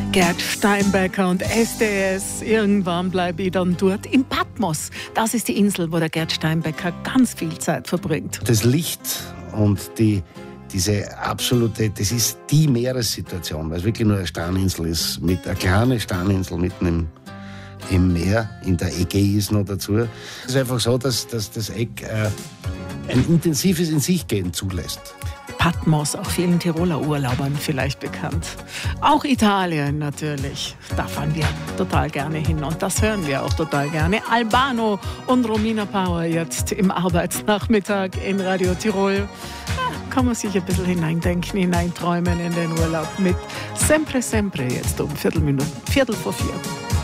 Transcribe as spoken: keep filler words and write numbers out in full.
Gerd Steinbecker und S D S. Irgendwann bleibe ich dann dort in Patmos. Das ist die Insel, wo der Gerd Steinbecker ganz viel Zeit verbringt. Das Licht und die, diese absolute, das ist die Meeressituation, weil es wirklich nur eine Steininsel ist, mit einer kleinen Steininsel mitten im, im Meer, in der Ägäis noch dazu. Es ist einfach so, dass, dass das Eck äh, ein intensives In sich gehen zulässt. Patmos, auch vielen Tiroler Urlaubern vielleicht bekannt. Auch Italien natürlich. Da fahren wir total gerne hin und das hören wir auch total gerne. Albano und Romina Power jetzt im Arbeitsnachmittag in Radio Tirol. Ja, kann man sich ein bisschen hineindenken, hineinträumen in den Urlaub mit Sempre Sempre jetzt um Viertel Minuten, Viertel vor vier.